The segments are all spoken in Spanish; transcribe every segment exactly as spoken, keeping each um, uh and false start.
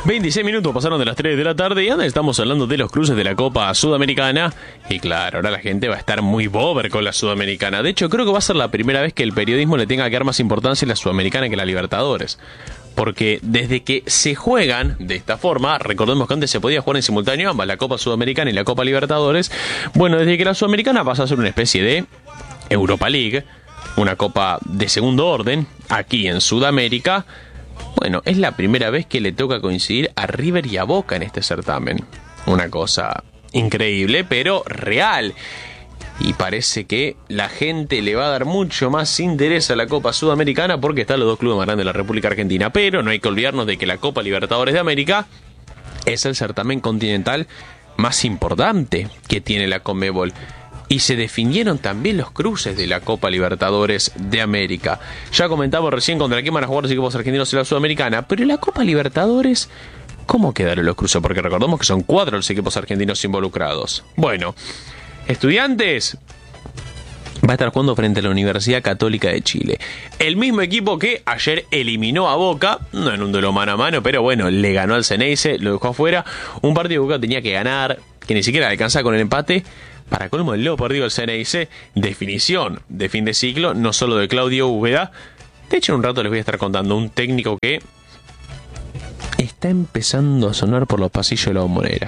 veintiséis minutos pasaron de las tres de la tarde y ahora estamos hablando de los cruces de la Copa Sudamericana. Y claro, ahora la gente va a estar muy bober con la Sudamericana. De hecho, creo que va a ser la primera vez que el periodismo le tenga que dar más importancia a la Sudamericana que a la Libertadores. Porque desde que se juegan de esta forma, recordemos que antes se podía jugar en simultáneo ambas, la Copa Sudamericana y la Copa Libertadores. Bueno, desde que la Sudamericana pasa a ser una especie de Europa League, una copa de segundo orden, aquí en Sudamérica, bueno, es la primera vez que le toca coincidir a River y a Boca en este certamen. Una cosa increíble, pero real. Y parece que la gente le va a dar mucho más interés a la Copa Sudamericana porque están los dos clubes más grandes de la República Argentina. Pero no hay que olvidarnos de que la Copa Libertadores de América es el certamen continental más importante que tiene la Conmebol. Y se definieron también los cruces de la Copa Libertadores de América. Ya comentamos recién contra quién van a jugar los equipos argentinos en la Sudamericana, pero en la Copa Libertadores, ¿cómo quedaron los cruces? Porque recordemos que son cuatro los equipos argentinos involucrados. Bueno, Estudiantes va a estar jugando frente a la Universidad Católica de Chile. El mismo equipo que ayer eliminó a Boca, no en un duelo mano a mano, pero bueno, le ganó al Ceneice, lo dejó afuera. Un partido que Boca tenía que ganar, que ni siquiera alcanzaba con el empate. Para colmo del lobo perdido el Ceneice, definición de fin de ciclo, no solo de Claudio Úbeda. De hecho, en un rato les voy a estar contando un técnico que está empezando a sonar por los pasillos de la Bombonera.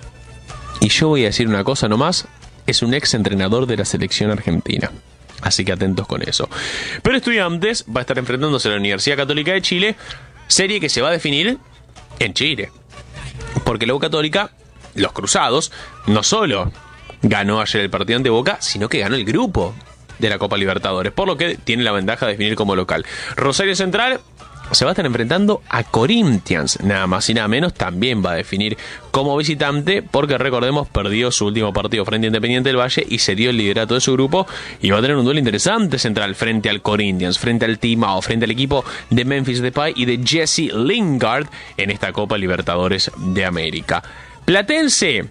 Y yo voy a decir una cosa nomás, es un ex entrenador de la selección argentina. Así que atentos con eso. Pero Estudiantes va a estar enfrentándose a la Universidad Católica de Chile, serie que se va a definir en Chile. Porque la U Católica, los cruzados, no solo ganó ayer el partido ante Boca, sino que ganó el grupo de la Copa Libertadores, por lo que tiene la ventaja de definir como local. Rosario Central se va a estar enfrentando a Corinthians, nada más y nada menos, también va a definir como visitante, porque recordemos, perdió su último partido frente a Independiente del Valle y se dio el liderato de su grupo, y va a tener un duelo interesante Central frente al Corinthians, frente al Timao, frente al equipo de Memphis Depay y de Jesse Lingard en esta Copa Libertadores de América. Platense,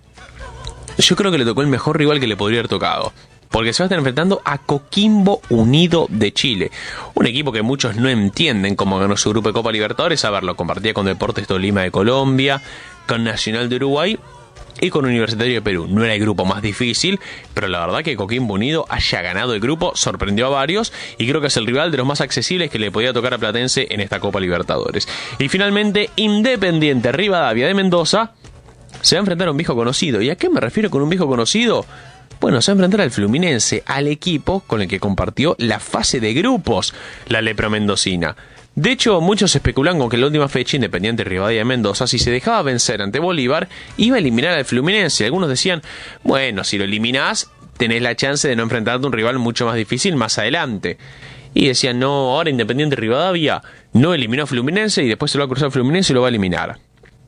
yo creo que le tocó el mejor rival que le podría haber tocado, porque se va a estar enfrentando a Coquimbo Unido de Chile, un equipo que muchos no entienden cómo ganó su grupo de Copa Libertadores. A ver, lo compartía con Deportes Tolima de Colombia, con Nacional de Uruguay y con Universitario de Perú. No era el grupo más difícil, pero la verdad que Coquimbo Unido haya ganado el grupo sorprendió a varios, y creo que es el rival de los más accesibles que le podía tocar a Platense en esta Copa Libertadores. Y finalmente, Independiente Rivadavia de Mendoza se va a enfrentar a un viejo conocido. ¿Y a qué me refiero con un viejo conocido? Bueno, se va a enfrentar al Fluminense, al equipo con el que compartió la fase de grupos la lepra mendocina. De hecho, muchos especulan con que en la última fecha Independiente Rivadavia de Mendoza, si se dejaba vencer ante Bolívar, iba a eliminar al Fluminense. Algunos decían, bueno, si lo eliminás, tenés la chance de no enfrentarte a un rival mucho más difícil más adelante. Y decían, no, ahora Independiente Rivadavia no eliminó a Fluminense y después se lo va a cruzar al Fluminense y lo va a eliminar.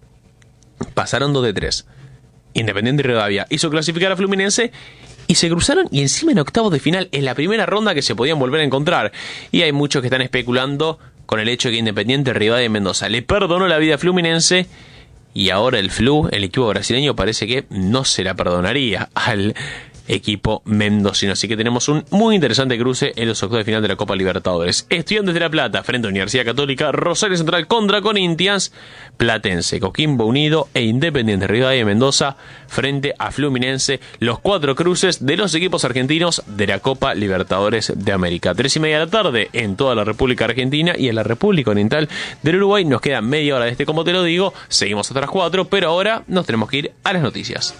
Pasaron dos de tres. Independiente Rivadavia hizo clasificar a Fluminense y se cruzaron, y encima en octavos de final, en la primera ronda que se podían volver a encontrar. Y hay muchos que están especulando con el hecho de que Independiente Rivadavia de Mendoza le perdonó la vida a Fluminense, y ahora el Flu, el equipo brasileño, parece que no se la perdonaría al equipo mendocino. Así que tenemos un muy interesante cruce en los octavos de final de la Copa Libertadores. Estudiantes de La Plata frente a Universidad Católica, Rosario Central contra Corinthians, Platense, Coquimbo Unido e Independiente Rivadavia de Mendoza frente a Fluminense. Los cuatro cruces de los equipos argentinos de la Copa Libertadores de América. Tres y media de la tarde en toda la República Argentina, y en la República Oriental del Uruguay nos queda media hora de este, como te lo digo. Seguimos hasta las cuatro, pero ahora nos tenemos que ir a las noticias.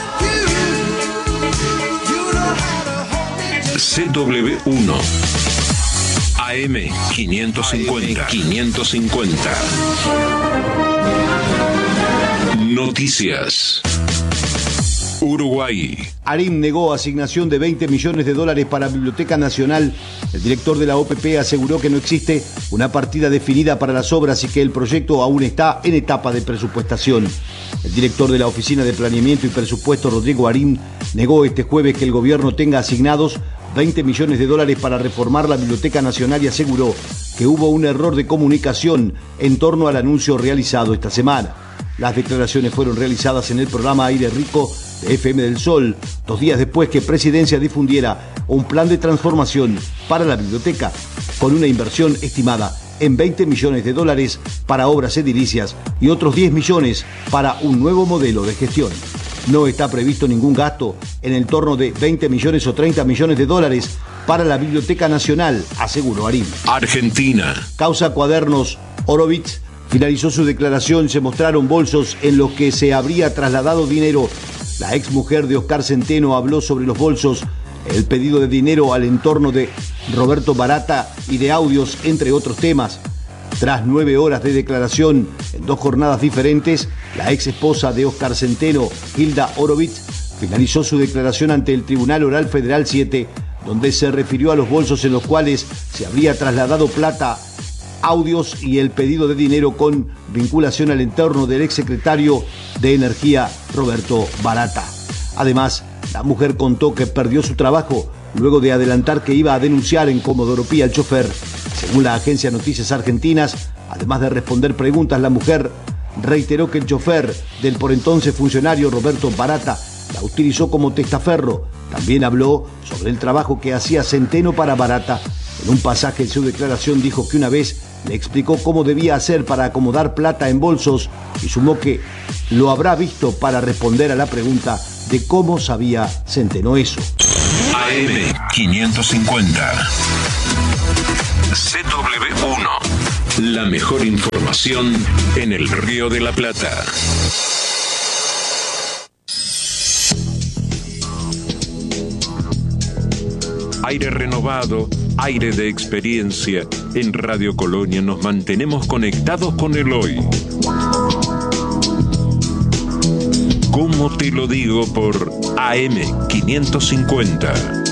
C W uno A M quinientos cincuenta quinientos cincuenta Noticias. Uruguay. ARIM negó asignación de veinte millones de dólares para Biblioteca Nacional. El director de la O P P aseguró que no existe una partida definida para las obras y que el proyecto aún está en etapa de presupuestación. El director de la Oficina de Planeamiento y Presupuesto, Rodrigo Arim, negó este jueves que el gobierno tenga asignados veinte millones de dólares para reformar la Biblioteca Nacional, y aseguró que hubo un error de comunicación en torno al anuncio realizado esta semana. Las declaraciones fueron realizadas en el programa Aire Rico de F M del Sol, dos días después que Presidencia difundiera un plan de transformación para la biblioteca, con una inversión estimada en veinte millones de dólares para obras edilicias y otros diez millones para un nuevo modelo de gestión. No está previsto ningún gasto en el torno de veinte millones o treinta millones de dólares para la Biblioteca Nacional, aseguró Arim. Argentina. Causa Cuadernos. Horowitz finalizó su declaración. Se mostraron bolsos en los que se habría trasladado dinero. La exmujer de Oscar Centeno habló sobre los bolsos, el pedido de dinero al entorno de Roberto Barata y de audios, entre otros temas. Tras nueve horas de declaración en dos jornadas diferentes, la ex esposa de Oscar Centeno, Hilda Horowitz, finalizó su declaración ante el Tribunal Oral Federal siete, donde se refirió a los bolsos en los cuales se habría trasladado plata, audios y el pedido de dinero con vinculación al entorno del exsecretario de Energía, Roberto Barata. Además, la mujer contó que perdió su trabajo luego de adelantar que iba a denunciar en Comodoro Pi al chofer. Según la agencia Noticias Argentinas, además de responder preguntas, la mujer reiteró que el chofer del por entonces funcionario Roberto Barata la utilizó como testaferro. También habló sobre el trabajo que hacía Centeno para Barata. En un pasaje de su declaración dijo que una vez le explicó cómo debía hacer para acomodar plata en bolsos y sumó que lo habrá visto para responder a la pregunta de cómo sabía Centeno eso. A M quinientos cincuenta. C W uno. La mejor información en el Río de la Plata. Aire renovado, aire de experiencia. En Radio Colonia nos mantenemos conectados con el hoy. ¿Cómo te lo digo por A M quinientos cincuenta?